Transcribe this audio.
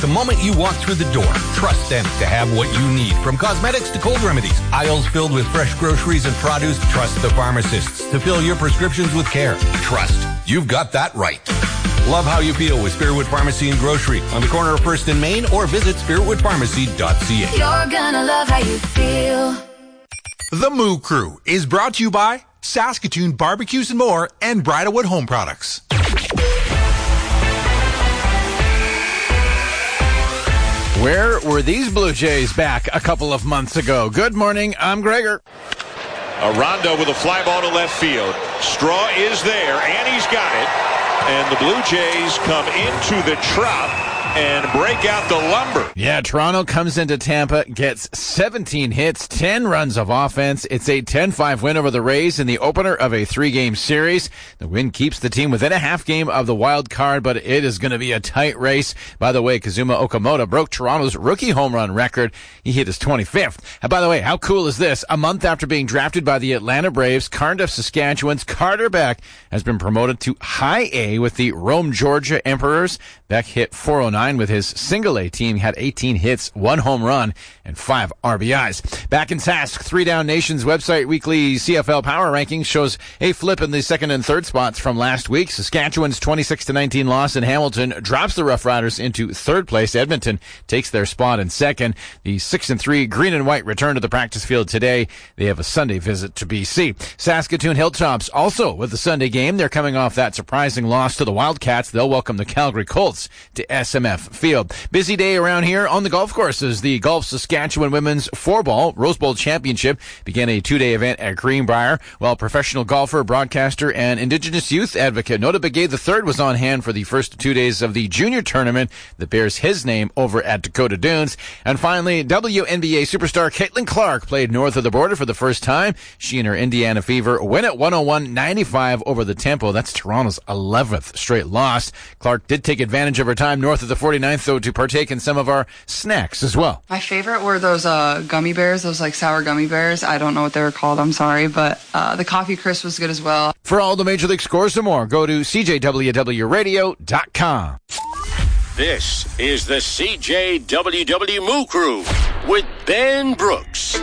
The moment you walk through the door, trust them to have what you need. From cosmetics to cold remedies, aisles filled with fresh groceries and produce, trust the pharmacists to fill your prescriptions with care. Trust. You've got that right. Love how you feel with Spiritwood Pharmacy and Grocery on the corner of 1st and Main, or visit spiritwoodpharmacy.ca. You're gonna love how you feel. The Moo Crew is brought to you by Saskatoon Barbecues and More and Bridalwood Home Products. Where were these Blue Jays back a couple of months ago? Good morning, I'm Gregor. Rondo with a fly ball to left field. Straw is there, and he's got it. And the Blue Jays come into the Trop and break out the lumber. Yeah, Toronto comes into Tampa, gets 17 hits, 10 runs of offense. It's a 10-5 win over the Rays in the opener of a 3-game series. The win keeps the team within a half game of the wild card, but it is going to be a tight race. By the way, Kazuma Okamoto broke Toronto's rookie home run record. He hit his 25th. And by the way, how cool is this? A month after being drafted by the Atlanta Braves, Cardiff, Saskatchewan's Carter Beck has been promoted to High A with the Rome, Georgia Emperors. Beck hit .409 with his single-A team, had 18 hits, 1 home run, and 5 RBIs. Back in Sask, 3 Down Nation's website weekly CFL power rankings shows a flip in the second and third spots from last week. Saskatchewan's 26-19 loss in Hamilton drops the Rough Riders into third place. Edmonton takes their spot in second. The 6-3 Green and White return to the practice field today. They have a Sunday visit to BC. Saskatoon Hilltops also with the Sunday game. They're coming off that surprising loss to the Wildcats. They'll welcome the Calgary Colts to SMF Field. Busy day around here on the golf courses. The Golf Saskatchewan Women's 4-Ball Rose Bowl Championship began a 2-day event at Greenbrier, while professional golfer, broadcaster, and Indigenous youth advocate Nota Begay III was on hand for the first 2 days of the junior tournament that bears his name over at Dakota Dunes. And finally, WNBA superstar Caitlin Clark played north of the border for the first time. She and her Indiana Fever win at 101-95 over the Tempo. That's Toronto's 11th straight loss. Clark did take advantage of her time north of the 49th, though, to partake in some of our snacks as well. My favorite were those gummy bears, those like sour gummy bears. I don't know what they were called, I'm sorry, but the coffee crisp was good as well. For all the Major League scores and more, go to CJWWRadio.com. This is the CJWW Moo Crew with Ben Brooks.